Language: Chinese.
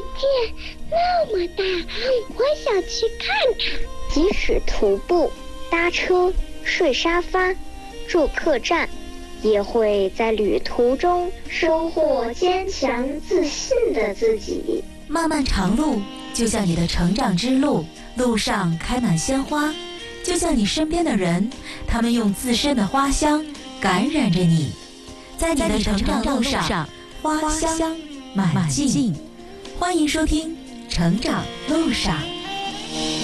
界那么大，我想去看看。即使徒步、搭车、睡沙发、住客栈，也会在旅途中收获坚强自信的自己。 漫漫长路就像你的成长之路，路上开满鲜花，就像你身边的人，他们用自身的花香感染着你。在你的成长路上，花香满径。欢迎收听《成长路上》。